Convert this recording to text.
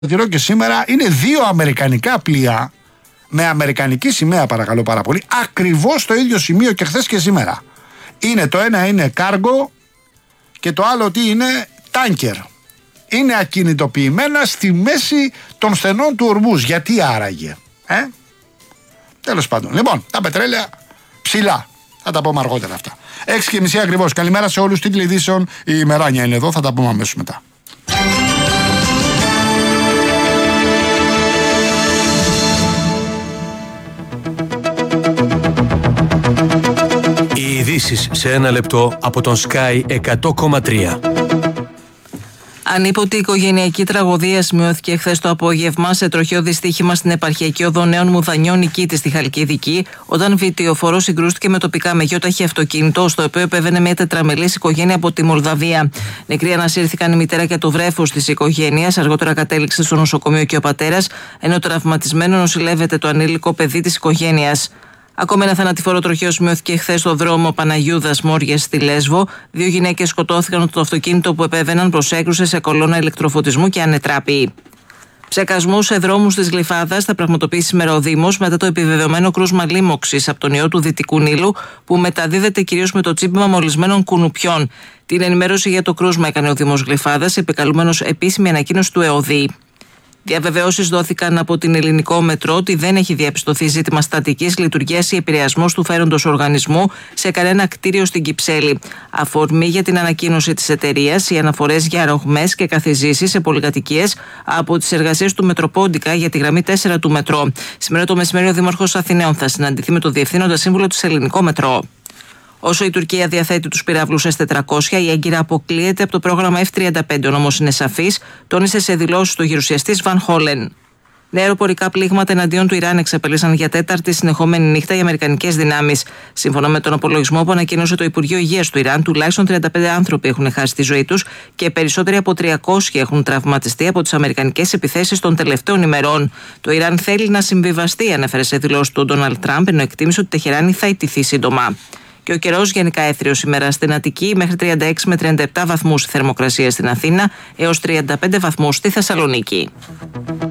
παρατηρώ και σήμερα είναι 2 αμερικανικά πλοία με αμερικανική σημαία, παρακαλώ πάρα πολύ, ακριβώς στο ίδιο σημείο και χθες και σήμερα. Είναι το ένα είναι κάργο και το άλλο τι είναι, τάνκερ. Είναι ακινητοποιημένα στη μέση των στενών του Ορμούζ. Γιατί άραγε, Τέλος πάντων. Λοιπόν, τα πετρέλαια ψηλά. Θα τα πούμε αργότερα αυτά. 6:30 ακριβώς. Καλημέρα σε όλους. Τίτλοι ειδήσεων. Η ημεράνια είναι εδώ. Θα τα πούμε αμέσως μετά. Οι ειδήσεις σε 1 λεπτό από τον Sky 100,3. Ανίποτη οικογενειακή τραγωδία σημειώθηκε χθες το απόγευμα σε τροχαίο δυστύχημα στην επαρχιακή οδό Νέων Μουδανιών Νικήτης στη Χαλκιδική, όταν βιτιοφορός συγκρούστηκε με τοπικά μεγιόταχη αυτοκίνητο, στο οποίο επέβαινε μια τετραμελής οικογένεια από τη Μολδαβία. Νεκροί ανασύρθηκαν η μητέρα και το βρέφος της οικογένειας. Αργότερα κατέληξε στο νοσοκομείο και ο πατέρας, ενώ τραυματισμένο νοσηλεύεται το ανήλικο παιδί της οικογένειας. Ακόμα ένα θανατηφόρο τροχαίο σημειώθηκε χθες στο δρόμο Παναγιούδας Μόριας στη Λέσβο. 2 γυναίκες σκοτώθηκαν όταν το αυτοκίνητο που επέβαιναν προσέκρουσε σε κολόνα ηλεκτροφωτισμού και ανετράπη. Ψεκασμούς σε δρόμους της Γλυφάδας θα πραγματοποιήσει σήμερα ο Δήμος μετά το επιβεβαιωμένο κρούσμα λίμωξης από τον ιό του Δυτικού Νείλου, που μεταδίδεται κυρίως με το τσίπημα μολυσμένων κουνουπιών. Την ενημέρωση για το κρούσμα έκανε ο Δήμος Γλυφάδας, επικαλούμενος επίσημη ανακοίνωση του ΕΟΔΗ. Διαβεβαιώσεις δόθηκαν από την Ελληνικό Μετρό ότι δεν έχει διαπιστωθεί ζήτημα στατικής λειτουργίας ή επηρεασμός του φέροντος οργανισμού σε κανένα κτίριο στην Κυψέλη. Αφορμή για την ανακοίνωση της εταιρείας οι αναφορές για ρογμές και καθιζήσεις σε πολυκατοικίες από τις εργασίες του Μετροπόντικα για τη γραμμή 4 του Μετρό. Σήμερα το μεσημέρι ο Δήμαρχος Αθηναίων θα συναντηθεί με το Διευθύνοντα Σύμβουλο της Ελληνικό Μετρό. Όσο η Τουρκία διαθέτει τους πυράβλους S-400, η έγκυρα αποκλείεται από το πρόγραμμα F-35. Ο νόμος είναι σαφής, τόνισε σε δηλώσεις του γερουσιαστής Βαν Χόλεν. Νέα αεροπορικά πλήγματα εναντίον του Ιράν εξαπέλυσαν για 4η συνεχόμενη νύχτα οι αμερικανικές δυνάμεις. Σύμφωνα με τον απολογισμό που ανακοίνωσε το Υπουργείο Υγείας του Ιράν, τουλάχιστον 35 άνθρωποι έχουν χάσει τη ζωή τους και περισσότεροι από 300 έχουν τραυματιστεί από τις αμερικανικές επιθέσεις των τελευταίων ημερών. Το Ιράν θέλει να συμβιβαστεί, ανέφερε σε δηλώσεις του Ντόναλντ Τραμπ, ενώ εκτίμησε ότι η Τεχεράνη θα ιτηθεί σύντομα. Και ο καιρός γενικά έθριος σήμερα στην Αττική, μέχρι 36 με 37 βαθμούς η θερμοκρασία στην Αθήνα, έως 35 βαθμούς στη Θεσσαλονίκη.